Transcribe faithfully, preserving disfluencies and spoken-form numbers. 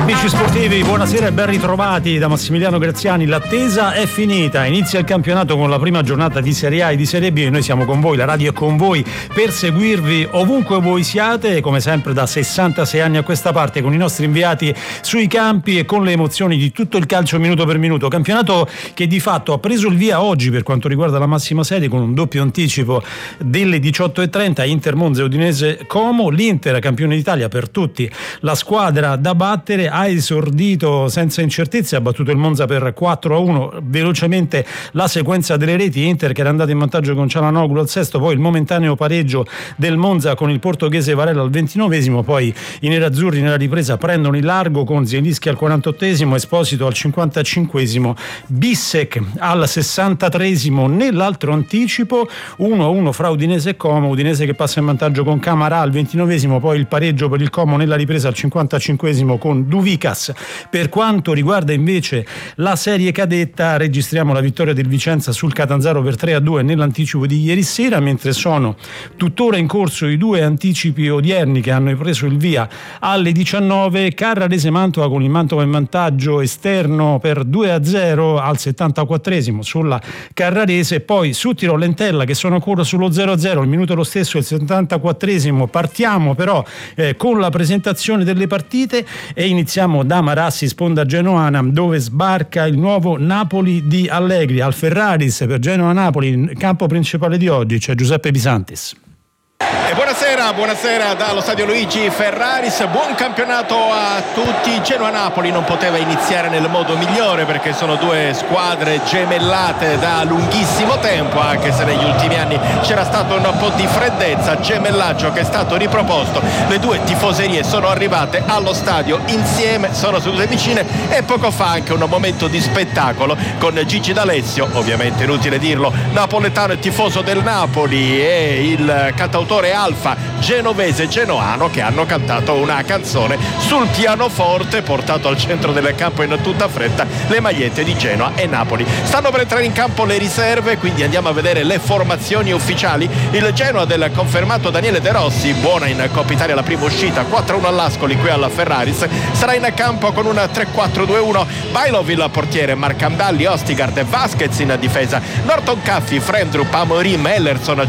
Amici sportivi, buonasera e ben ritrovati da Massimiliano Graziani. L'attesa è finita, inizia il campionato con la prima giornata di Serie A e di Serie B e noi siamo con voi, la radio è con voi per seguirvi ovunque voi siate, come sempre da sessantasei anni a questa parte, con i nostri inviati sui campi e con le emozioni di tutto il calcio minuto per minuto. Campionato che di fatto ha preso il via oggi per quanto riguarda la massima serie con un doppio anticipo delle diciotto e trenta, Inter Monza e Udinese Como. L'Inter, campione d'Italia per tutti, la squadra da battere, ha esordito senza incertezze, ha battuto il Monza per quattro a uno. Velocemente la sequenza delle reti: Inter che era andato in vantaggio con Cialanoglu al sesto, poi il momentaneo pareggio del Monza con il portoghese Varela al ventinovesimo, poi i nerazzurri nella ripresa prendono il largo con Zielinski al quarantottesimo, Esposito al cinquantacinquesimo, Bissek al sessantatreesimo nell'altro anticipo, uno a uno fra Udinese e Como, Udinese che passa in vantaggio con Camarà al ventinovesimo, poi il pareggio per il Como nella ripresa al cinquantacinquesimo con Duvicas. Per quanto riguarda invece la serie cadetta, registriamo la vittoria del Vicenza sul Catanzaro per tre a due nell'anticipo di ieri sera, mentre sono tuttora in corso i due anticipi odierni che hanno preso il via alle diciannove. Carrarese Mantova con il Mantova in vantaggio esterno per due a zero al settantaquattresimo sulla Carrarese, poi su Tirol Entella che sono ancora sullo zero a zero, il minuto è lo stesso, il settantaquattresimo. Partiamo però eh, con la presentazione delle partite e iniziamo da Marassi, sponda genoana, dove sbarca il nuovo Napoli di Allegri. Al Ferraris per Genoa-Napoli, il campo principale di oggi c'è Giuseppe Pisantis. E buonasera, buonasera dallo stadio Luigi Ferraris, buon campionato a tutti. Genoa-Napoli non poteva iniziare nel modo migliore perché sono due squadre gemellate da lunghissimo tempo, anche se negli ultimi anni c'era stato un po' di freddezza, gemellaggio che è stato riproposto. Le due tifoserie sono arrivate allo stadio insieme, sono sedute vicine e poco fa anche un momento di spettacolo con Gigi D'Alessio, ovviamente inutile dirlo, napoletano e tifoso del Napoli, e il cantautore Alfa genovese genoano che hanno cantato una canzone sul pianoforte, portato al centro del campo in tutta fretta le magliette di Genoa e Napoli. Stanno per entrare in campo le riserve, quindi andiamo a vedere le formazioni ufficiali. Il Genoa del confermato Daniele De Rossi, buona in Coppa Italia la prima uscita, quattro a uno all'Ascoli qui alla Ferraris, sarà in campo con una tre quattro due uno. Bailov il portiere, Marcandalli, Ostigard e Vasquez in difesa, Norton Caffi, Frendrup, Amorim, Ellerson,